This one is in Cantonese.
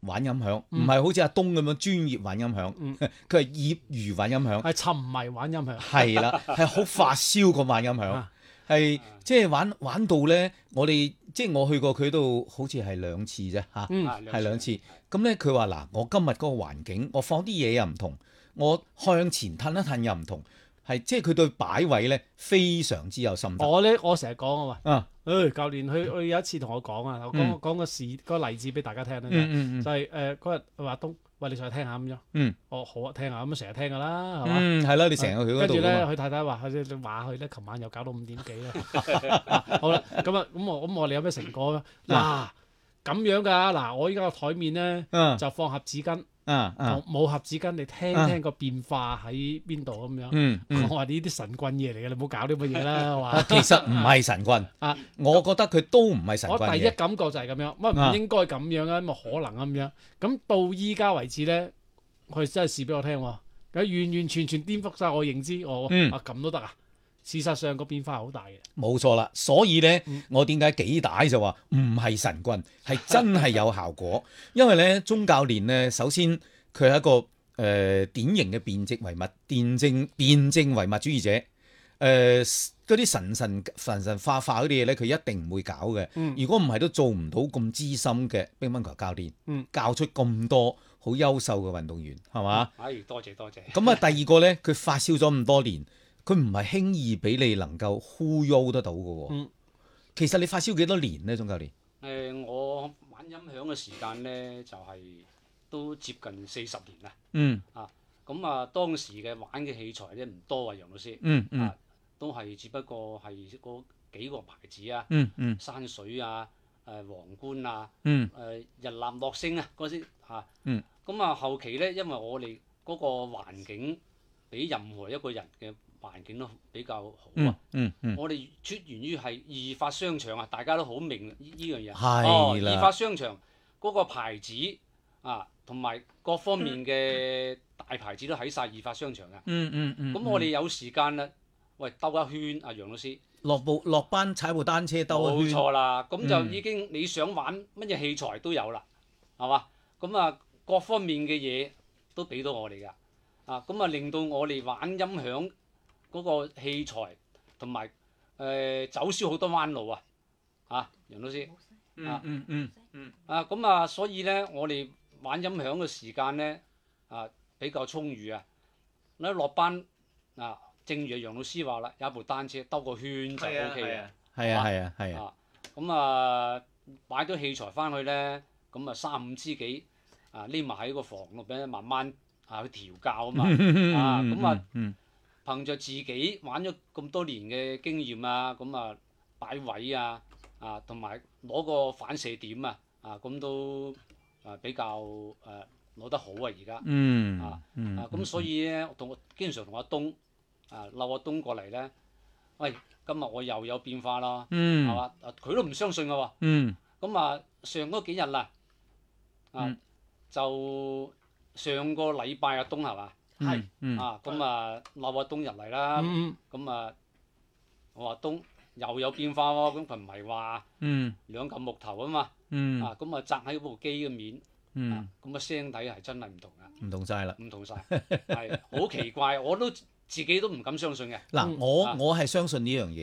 玩音響，唔係好似阿東咁樣專業玩音響，佢係業餘玩音響， 係沉迷玩音響。 係啦，係好發燒咁玩音響，係即係玩到咧，我哋即係我去過佢度，好似係2次啫嚇，係2次。咁咧佢話嗱，我今日嗰個環境，我放啲嘢又唔同，我向前褪一褪又唔同。係，即係佢對擺位咧非常之有心得。 我成日講啊嘛，教練佢有一次同我講啊，我講個例子俾大家聽咧，就係嗰日佢話東，喂你上去聽下咁樣，我好啊聽下，咁成日聽噶啦，係嘛？係啦，你成日去嗰度。 跟住咧，佢太太話佢咧，琴晚又搞到5點幾啦。好啦，咁我哋有咩成果咧？嗱咁樣㗎，嗱我依家個台面咧就放盒紙巾。冇盒紙巾，你聽聽個變化喺邊度咁樣。我話呢啲神棍嘢嚟嘅，你唔好搞啲乜嘢啦，係嘛？ 其實唔係神棍啊，我覺得佢都唔係神棍。 我第一感覺就係咁樣，乜唔應該咁樣啊？咁可能咁樣。咁到依家為止咧，佢真係試俾我聽喎，佢完完全全顛覆晒我認知，咁都得啊！事實上個變化係好大嘅， 冇錯啦。所以咧，我點解幾大就話唔係神棍，係真係有效果。因為咧，鐘教練咧，首先佢係一個典型嘅辯證唯物主義者。嗰啲神化嗰啲嘢咧，佢一定唔會搞嘅。如果唔係，都做唔到咁資深嘅乒乓球教練，教出咁多好優秀嘅運動員，係嘛？ 多謝。 咁啊，第二個咧，佢發燒咗咁多年。佢唔係輕易俾你能夠忽悠得到嘅喎。其實你發燒幾多年呢？鐘教練？ 我玩音響嘅時間咧，就係都接近40年啦。咁當時嘅玩嘅器材咧唔多啊，楊老師。都係只不過係嗰幾個牌子啊。山水啊，皇冠啊，日立樂聲啊嗰啲嚇。咁後期咧，因為我哋嗰個環境比任何一個人嘅環境都比較好啊！我哋出源於係二發商場啊，大家都好明呢樣嘢。二發商場嗰個牌子同埋各方面嘅大牌子都喺晒二發商場㗎。咁我哋有時間啦，喂兜一圈啊，楊老師落班踩部單車兜一圈。冇錯啦，咁就已經你想玩乜嘢器材都有啦，係嘛？咁各方面嘅嘢都俾到我哋㗎。咁令到我哋玩音響嗰個器材同埋走少好多彎路啊！楊老師，所以咧，我哋玩音響嘅時間咧比較充裕啊！一落班正如楊老師話啦，有一部單車兜個圈就 OK 嘅。 係啊。 咁買咗器材翻去咧，咁3、5知己匿埋喺個房度俾慢慢去調教啊嘛。憑着自己玩咗咁多年嘅經驗擺位同埋攞個反射點咁都比較攞得好而家。咁所以咧，經常同阿東溜阿東過嚟咧，喂，今日我又有變化啦，係嘛？佢都唔相信嘅喎。咁上嗰幾日啦，就上個禮拜阿東係嘛？咁溜阿東入嚟啦。咁我話東又有變化喎，咁佢唔係話兩嚿木頭啊嘛。咁擲喺部機嘅面，咁聲底係真係唔同㗎。 唔同晒啦。 唔同晒，係好奇怪，我都自己都唔敢相信嘅。 嗱，我係相信呢樣嘢。